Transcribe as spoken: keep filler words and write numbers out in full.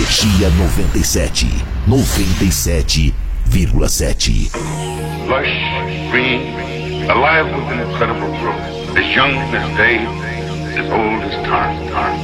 Energia noventa e sete. noventa e sete vírgula sete. Lush, green, alive with an incredible growth. As young as day, as old as time. time.